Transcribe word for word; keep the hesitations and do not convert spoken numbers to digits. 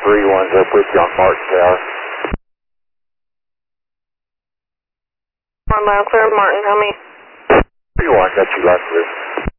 three one's up with you on Martin Tower. One mile clear, Martin, tell me. three one, got you loud clear.